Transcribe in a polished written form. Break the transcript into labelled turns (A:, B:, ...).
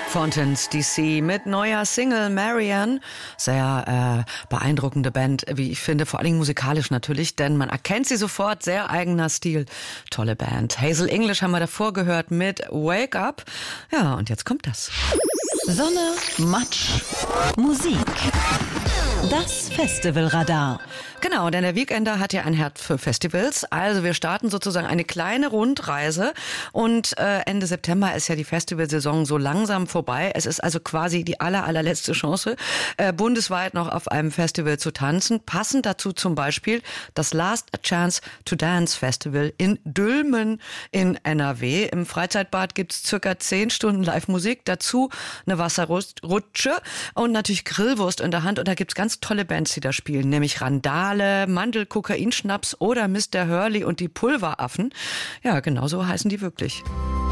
A: Fountains DC mit neuer Single Marianne. Sehr beeindruckende Band, wie ich finde, vor allen Dingen musikalisch natürlich, denn man erkennt sie sofort, sehr eigener Stil. Tolle Band. Hazel English haben wir davor gehört mit Wake Up. Ja, und jetzt kommt das.
B: Sonne, Matsch, Musik. Das Festivalradar.
A: Genau, denn der Weekender hat ja ein Herz für Festivals. Also wir starten sozusagen eine kleine Rundreise und Ende September ist ja die Festivalsaison so langsam vorbei. Es ist also quasi die allerletzte Chance, bundesweit noch auf einem Festival zu tanzen. Passend dazu zum Beispiel das Last Chance to Dance Festival in Dülmen in NRW. Im Freizeitbad gibt's circa 10 Stunden Live-Musik, dazu eine Wasserrutsche und natürlich Grillwurst in der Hand. Und da gibt's ganz tolle Bands, die da spielen, nämlich Randale, Mandel, Kokainschnaps oder Mr. Hurley und die Pulveraffen. Ja, genau so heißen die wirklich.